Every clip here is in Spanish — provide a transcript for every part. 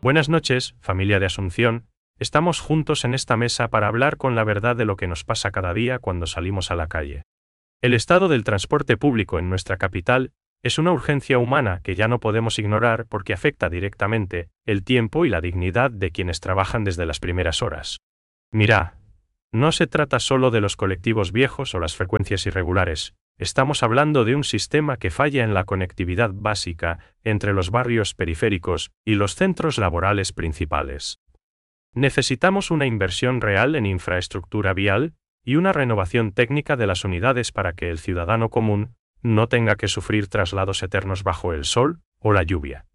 Buenas noches, familia de Asunción. Estamos juntos en esta mesa para hablar con la verdad de lo que nos pasa cada día cuando salimos a la calle. El estado del transporte público en nuestra capital es una urgencia humana que ya no podemos ignorar porque afecta directamente el tiempo y la dignidad de quienes trabajan desde las primeras horas. Mira, no se trata solo de los colectivos viejos o las frecuencias irregulares. Estamos hablando de un sistema que falla en la conectividad básica entre los barrios periféricos y los centros laborales principales. Necesitamos una inversión real en infraestructura vial y una renovación técnica de las unidades para que el ciudadano común no tenga que sufrir traslados eternos bajo el sol o la lluvia.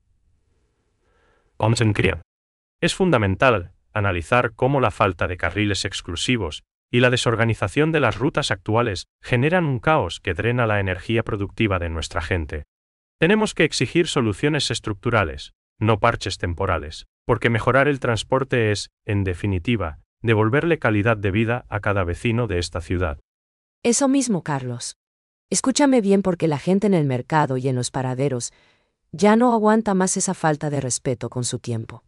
Es fundamental analizar cómo la falta de carriles exclusivos y la desorganización de las rutas actuales generan un caos que drena la energía productiva de nuestra gente. Tenemos que exigir soluciones estructurales, no parches temporales, porque mejorar el transporte es, en definitiva, devolverle calidad de vida a cada vecino de esta ciudad. Eso mismo, Carlos. Escúchame bien porque la gente en el mercado y en los paraderos ya no aguanta más esa falta de respeto con su tiempo.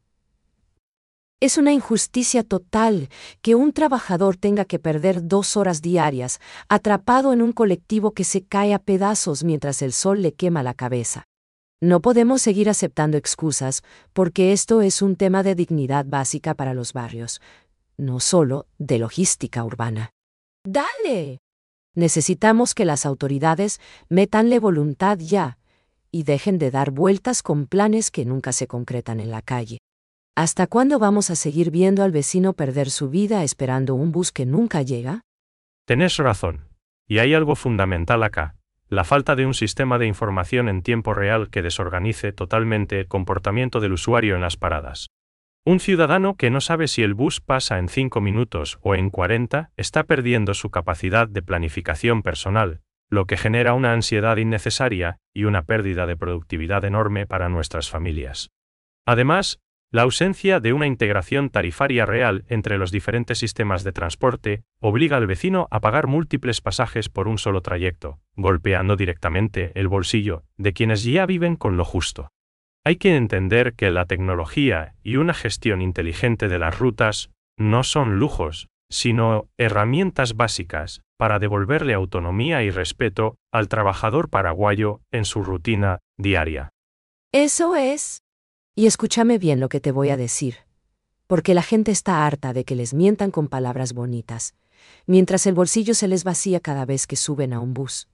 Es una injusticia total que un trabajador tenga que perder 2 horas diarias atrapado en un colectivo que se cae a pedazos mientras el sol le quema la cabeza. No podemos seguir aceptando excusas porque esto es un tema de dignidad básica para los barrios, no solo de logística urbana. ¡Dale! Necesitamos que las autoridades metanle voluntad ya y dejen de dar vueltas con planes que nunca se concretan en la calle. ¿Hasta cuándo vamos a seguir viendo al vecino perder su vida esperando un bus que nunca llega? Tenés razón. Y hay algo fundamental acá: la falta de un sistema de información en tiempo real que desorganice totalmente el comportamiento del usuario en las paradas. Un ciudadano que no sabe si el bus pasa en 5 minutos o en 40 está perdiendo su capacidad de planificación personal, lo que genera una ansiedad innecesaria y una pérdida de productividad enorme para nuestras familias. Además, la ausencia de una integración tarifaria real entre los diferentes sistemas de transporte obliga al vecino a pagar múltiples pasajes por un solo trayecto, golpeando directamente el bolsillo de quienes ya viven con lo justo. Hay que entender que la tecnología y una gestión inteligente de las rutas no son lujos, sino herramientas básicas para devolverle autonomía y respeto al trabajador paraguayo en su rutina diaria. Eso es. Y escúchame bien lo que te voy a decir, porque la gente está harta de que les mientan con palabras bonitas, mientras el bolsillo se les vacía cada vez que suben a un bus.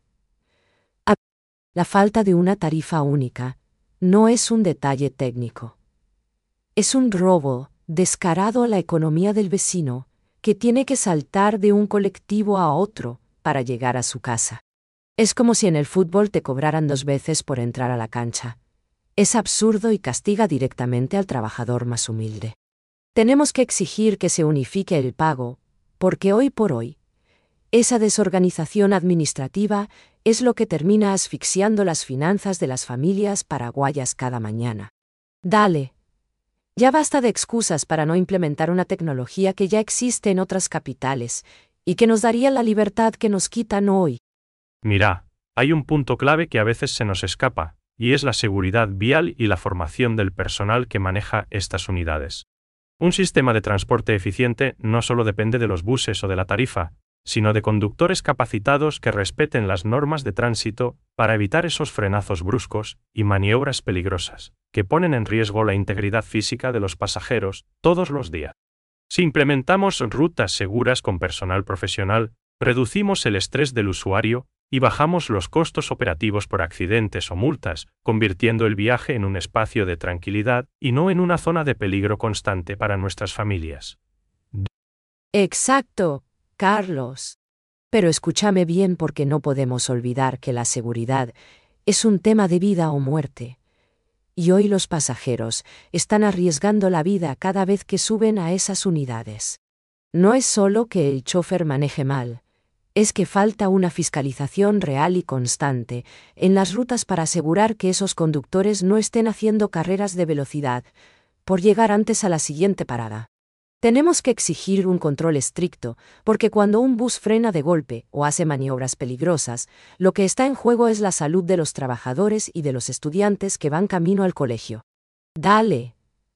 La falta de una tarifa única no es un detalle técnico. Es un robo descarado a la economía del vecino que tiene que saltar de un colectivo a otro para llegar a su casa. Es como si en el fútbol te cobraran 2 veces por entrar a la cancha. Es absurdo y castiga directamente al trabajador más humilde. Tenemos que exigir que se unifique el pago, porque hoy por hoy, esa desorganización administrativa es lo que termina asfixiando las finanzas de las familias paraguayas cada mañana. Dale. Ya basta de excusas para no implementar una tecnología que ya existe en otras capitales y que nos daría la libertad que nos quitan hoy. Mira, hay un punto clave que a veces se nos escapa, y es la seguridad vial y la formación del personal que maneja estas unidades. Un sistema de transporte eficiente no solo depende de los buses o de la tarifa, sino de conductores capacitados que respeten las normas de tránsito para evitar esos frenazos bruscos y maniobras peligrosas, que ponen en riesgo la integridad física de los pasajeros todos los días. Si implementamos rutas seguras con personal profesional, reducimos el estrés del usuario y bajamos los costos operativos por accidentes o multas, convirtiendo el viaje en un espacio de tranquilidad y no en una zona de peligro constante para nuestras familias. Exacto, Carlos. Pero escúchame bien porque no podemos olvidar que la seguridad es un tema de vida o muerte. Y hoy los pasajeros están arriesgando la vida cada vez que suben a esas unidades. No es solo que el chofer maneje mal, es que falta una fiscalización real y constante en las rutas para asegurar que esos conductores no estén haciendo carreras de velocidad por llegar antes a la siguiente parada. Tenemos que exigir un control estricto, porque cuando un bus frena de golpe o hace maniobras peligrosas, lo que está en juego es la salud de los trabajadores y de los estudiantes que van camino al colegio. Dale.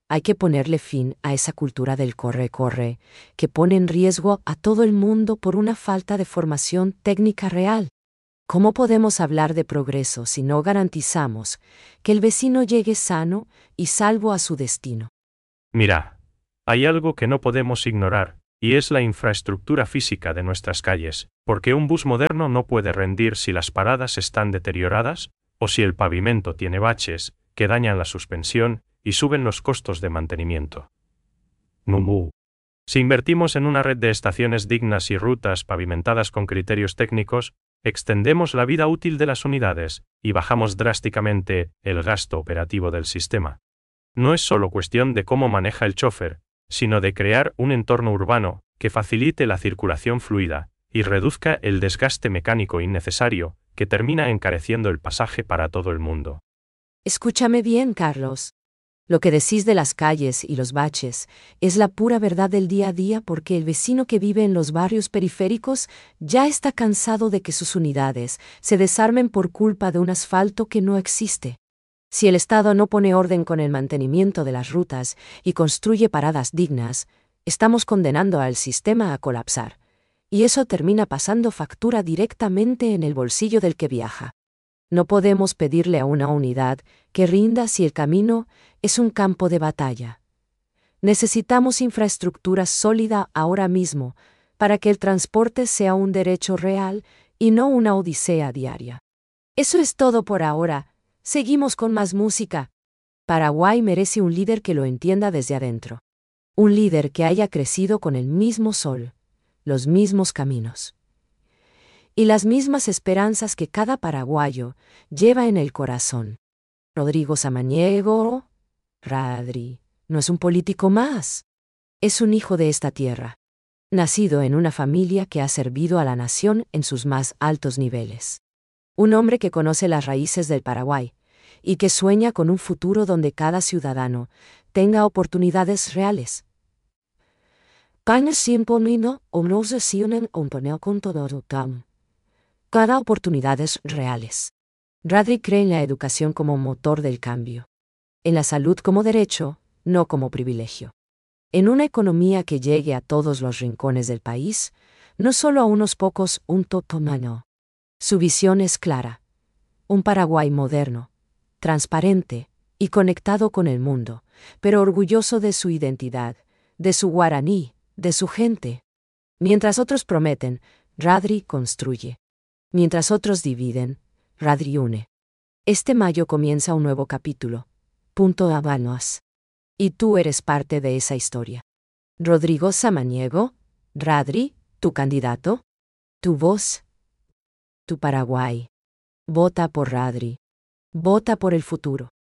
Hay que ponerle fin a esa cultura del corre-corre, que pone en riesgo a todo el mundo por una falta de formación técnica real. ¿Cómo podemos hablar de progreso si no garantizamos que el vecino llegue sano y salvo a su destino? Mira, hay algo que no podemos ignorar, y es la infraestructura física de nuestras calles, porque un bus moderno no puede rendir si las paradas están deterioradas, o si el pavimento tiene baches, que dañan la suspensión y suben los costos de mantenimiento. Numu. Si invertimos en una red de estaciones dignas y rutas pavimentadas con criterios técnicos, extendemos la vida útil de las unidades y bajamos drásticamente el gasto operativo del sistema. No es solo cuestión de cómo maneja el chofer, sino de crear un entorno urbano que facilite la circulación fluida y reduzca el desgaste mecánico innecesario que termina encareciendo el pasaje para todo el mundo. Escúchame bien, Carlos. Lo que decís de las calles y los baches es la pura verdad del día a día porque el vecino que vive en los barrios periféricos ya está cansado de que sus unidades se desarmen por culpa de un asfalto que no existe. Si el Estado no pone orden con el mantenimiento de las rutas y construye paradas dignas, estamos condenando al sistema a colapsar, y eso termina pasando factura directamente en el bolsillo del que viaja. No podemos pedirle a una unidad que rinda si el camino es un campo de batalla. Necesitamos infraestructura sólida ahora mismo para que el transporte sea un derecho real y no una odisea diaria. Eso es todo por ahora. Seguimos con más música. Paraguay merece un líder que lo entienda desde adentro. Un líder que haya crecido con el mismo sol, los mismos caminos y las mismas esperanzas que cada paraguayo lleva en el corazón. Rodrigo Samaniego, Radri, no es un político más. Es un hijo de esta tierra, nacido en una familia que ha servido a la nación en sus más altos niveles. Un hombre que conoce las raíces del Paraguay y que sueña con un futuro donde cada ciudadano tenga oportunidades reales. Cada oportunidades reales. Radri cree en la educación como motor del cambio. En la salud como derecho, no como privilegio. En una economía que llegue a todos los rincones del país, no solo a unos pocos, un totomano. Su visión es clara. Un Paraguay moderno, transparente y conectado con el mundo, pero orgulloso de su identidad, de su guaraní, de su gente. Mientras otros prometen, Radri construye. Mientras otros dividen, Radri une. Este mayo comienza un nuevo capítulo. Punto Habanos. Y tú eres parte de esa historia. Rodrigo Samaniego, Radri, tu candidato, tu voz, tu Paraguay. Vota por Radri. Vota por el futuro.